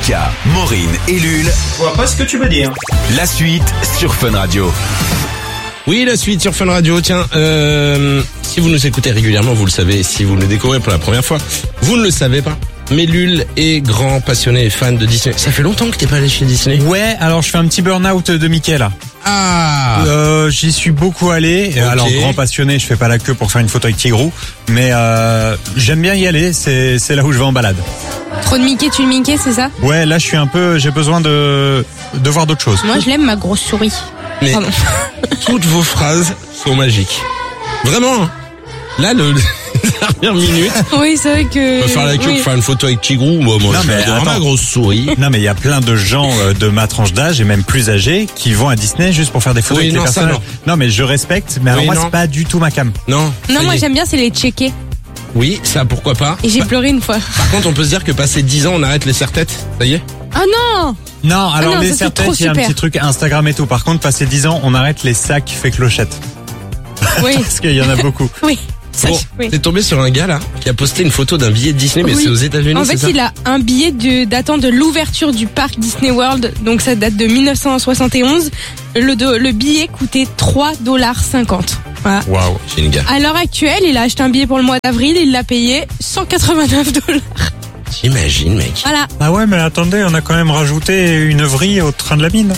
Lucas, Maureen et Lul. Je vois pas ce que tu veux dire. La suite sur Fun Radio. Oui, la suite sur Fun Radio. Tiens, si vous nous écoutez régulièrement, vous le savez. Si vous nous découvrez pour la première fois, vous ne le savez pas. Mais Lul est grand passionné et fan de Disney. Ça fait longtemps que t'es pas allé chez Disney. Ouais, alors je fais un petit burn-out de Mickey là. Ah. J'y suis beaucoup allé. Okay. Alors grand passionné, je fais pas la queue pour faire une photo avec Tigrou, mais j'aime bien y aller. C'est là où je vais en balade. Trop de Mickey, tu le Mickey, c'est ça? Ouais, là je suis j'ai besoin de voir d'autres choses. Moi, je l'aime, ma grosse souris. Mais Pardon. toutes vos phrases sont magiques. Vraiment. Hein. Là, la dernière minute. Oui, c'est vrai que... On va faire la queue pour faire une photo avec Tigrou. Moi, Non, je mais vais attends. ma grosse souris. Non, mais il y a plein de gens de ma tranche d'âge et même plus âgés qui vont à Disney juste pour faire des photos Oui, avec les non, ça, personnages. Non, mais je respecte, mais alors Oui, moi non. c'est pas du tout ma cam. Non. Non, ça moi y est. j'aime bien, c'est les checker. Oui, ça, pourquoi pas. Et j'ai pleuré une fois. Par contre, on peut se dire que passé 10 ans, on arrête les serre-têtes. Ça y est. Ah non! Non, alors non, les ça, c'est serre-têtes, trop il y a un super. petit truc Instagram et tout. Par contre, passé 10 ans, on arrête les sacs fait clochette. Oui, Parce qu'il y en a beaucoup. oui. Ça, Bon, oui. t'es tombé sur un gars là qui a posté une photo d'un billet de Disney, mais Oui. c'est aux États-Unis. En fait, c'est ça il a un billet datant de l'ouverture du parc Disney World, donc ça date de 1971. Le billet coûtait $3,50. Voilà. Waouh, j'ai une gars. À l'heure actuelle, il a acheté un billet pour le mois d'avril, il l'a payé $189. T'imagines, mec. Voilà. Ah ouais, mais attendez, on a quand même rajouté une œuvrie au train de la mine.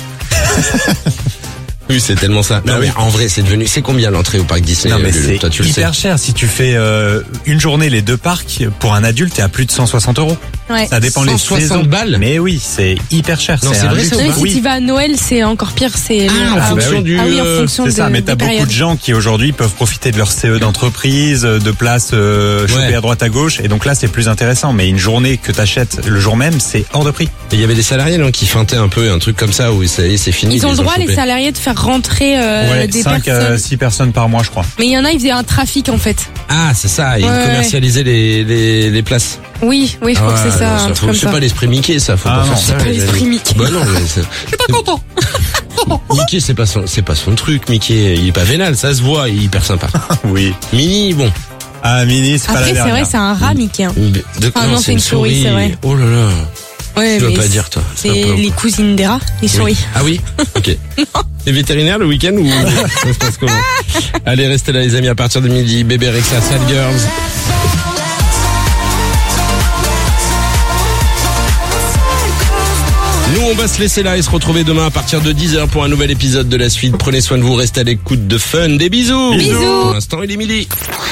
Oui, c'est tellement ça. Non, Bah mais oui. en vrai, c'est combien l'entrée au parc Disney? Non mais Lulu c'est Toi, tu le sais. hyper cher. Si tu fais une journée les deux parcs, pour un adulte, t'es à plus de 160 €. Ouais. Ça dépend les 160 saisons. balles. Mais oui, c'est hyper cher. Non, c'est un vrai, luxe. ça, ou Oui, pas si Oui. tu vas à Noël, c'est encore pire. C'est En fonction oui. du. Ah oui, en fonction C'est ça, mais t'as des beaucoup périodes. de gens qui aujourd'hui peuvent profiter de leur CE d'entreprise, de places chopées Ouais. à droite à gauche, et donc là c'est plus intéressant. Mais une journée que t'achètes le jour même, c'est hors de prix. Il y avait des salariés non, qui feintaient un peu un truc comme ça où ça y est, c'est fini. Ils ont le droit, les chopé. salariés, de faire rentrer des 5 personnes. à 6 personnes par mois, je crois. Mais il y en a, ils faisaient un trafic en fait. Ah, c'est ça. Ils Ouais. commercialisaient les places. Oui, je crois que c'est ça. un truc comme C'est ça. pas l'esprit Mickey, ça. Faut Ah pas non, faire ça. pas l'esprit Mickey. Bah non, mais c'est. Je suis pas content. Mickey, c'est pas son truc. Mickey, il est pas vénal, ça se voit. Il est hyper sympa. Oui. Minnie, bon. Ah, Mini, c'est pas la Après, c'est dernière. vrai, c'est un rat, Mickey. Hein. Ah non, c'est une souris, c'est vrai. Oh là là. Ouais, Tu vas mais pas dire, toi. c'est un peu- les cousines des rats, les souris. Oui. Ah oui. Ok. Les vétérinaires le week-end ou ça se passe comment? Allez, restez là les amis à partir de midi. Bébé Rexha, Sad Girls. Nous, on va se laisser là et se retrouver demain à partir de 10h pour un nouvel épisode de la suite. Prenez soin de vous, restez à l'écoute de Fun. Des bisous. Bisous. Pour l'instant, il est midi.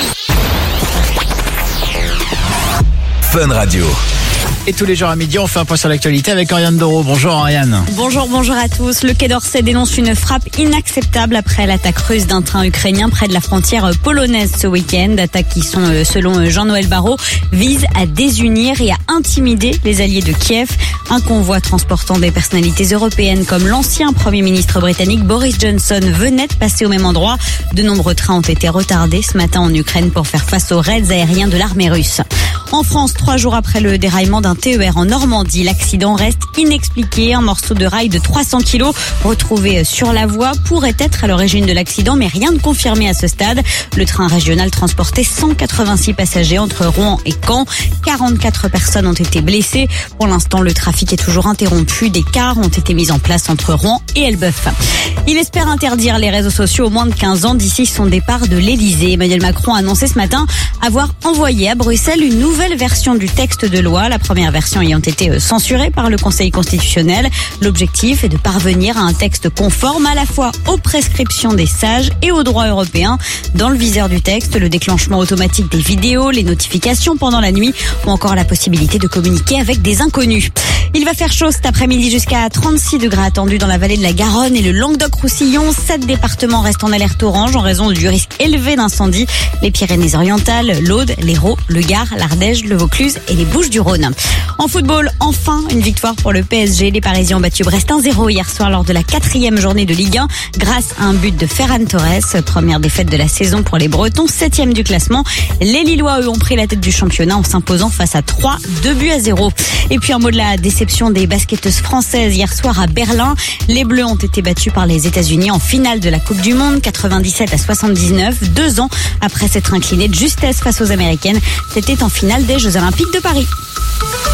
Fun Radio. Et tous les jours à midi, on fait un point sur l'actualité avec Ariane Doro. Bonjour Ariane. Bonjour à tous. Le Quai d'Orsay dénonce une frappe inacceptable après l'attaque russe d'un train ukrainien près de la frontière polonaise ce week-end. Attaques qui sont, selon Jean-Noël Barrot, visent à désunir et à intimider les alliés de Kiev. Un convoi transportant des personnalités européennes comme l'ancien Premier ministre britannique Boris Johnson venait de passer au même endroit. De nombreux trains ont été retardés ce matin en Ukraine pour faire face aux raids aériens de l'armée russe. En France, 3 jours après le déraillement d'un TER en Normandie, l'accident reste inexpliqué. Un morceau de rail de 300 kilos retrouvé sur la voie pourrait être à l'origine de l'accident, mais rien de confirmé à ce stade. Le train régional transportait 186 passagers entre Rouen et Caen. 44 personnes ont été blessées. Pour l'instant, le trafic est toujours interrompu. Des cars ont été mis en place entre Rouen et Elbeuf. Il espère interdire les réseaux sociaux aux moins de 15 ans d'ici son départ de l'Elysée. Emmanuel Macron a annoncé ce matin avoir envoyé à Bruxelles une nouvelle version du texte de loi. La première version ayant été censurée par le Conseil constitutionnel. L'objectif est de parvenir à un texte conforme à la fois aux prescriptions des sages et aux droits européens. Dans le viseur du texte, le déclenchement automatique des vidéos, les notifications pendant la nuit ou encore la possibilité de communiquer avec des inconnus. Il va faire chaud cet après-midi jusqu'à 36 degrés attendus dans la vallée de la Garonne et le Languedoc-Roussillon. 7 départements restent en alerte orange en raison du risque élevé d'incendie. Les Pyrénées-Orientales, l'Aude, l'Hérault, le Gard, l'Ardèche, le Vaucluse et les Bouches-du-Rhône. En football, enfin une victoire pour le PSG. Les Parisiens ont battu Brest 1-0 hier soir lors de la 4e journée de Ligue 1 grâce à un but de Ferran Torres. Première défaite de la saison pour les Bretons, 7e du classement. Les Lillois, eux, ont pris la tête du championnat en s'imposant face à 3, 2-0. Et puis un mot de la déception des basketteuses françaises hier soir à Berlin. Les Bleus ont été battus par les États-Unis en finale de la Coupe du Monde, 97-79, 2 ans après s'être inclinés de justesse face aux Américaines. C'était en finale des Jeux Olympiques de Paris.